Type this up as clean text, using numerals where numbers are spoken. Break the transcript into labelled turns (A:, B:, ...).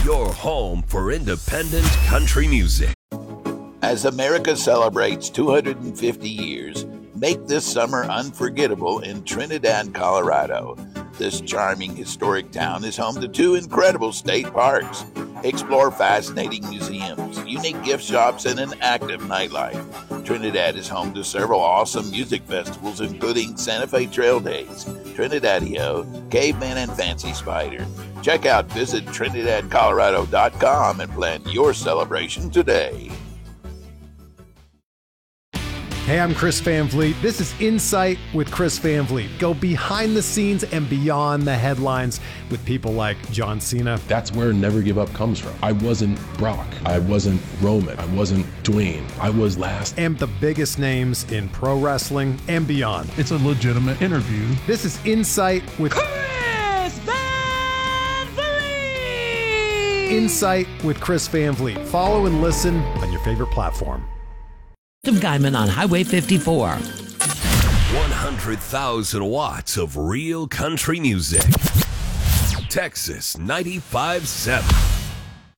A: your home for independent country music.
B: As America celebrates 250 years, make this summer unforgettable in Trinidad, Colorado. This charming historic town is home to 2 incredible state parks. Explore fascinating museums, unique gift shops, and an active nightlife. Trinidad is home to several awesome music festivals, including Santa Fe Trail Days, Trinidadio, Caveman, and Fancy Spider. Check out visittrinidadcolorado.com and plan your celebration today.
C: Hey, I'm Chris Van Vliet. This is Insight with Chris Van Vliet. Go behind the scenes and beyond the headlines with people like John Cena.
D: That's where Never Give Up comes from. I wasn't Brock. I wasn't Roman. I wasn't Dwayne. I was last.
C: And the biggest names in pro wrestling and beyond.
E: It's a legitimate interview.
C: This is Insight with
F: Chris Van Vliet.
C: Insight with Chris Van Vliet. Follow and listen on your favorite platform.
F: Guyman on Highway 54.
A: 100,000 watts of real country music. Texas 95.7.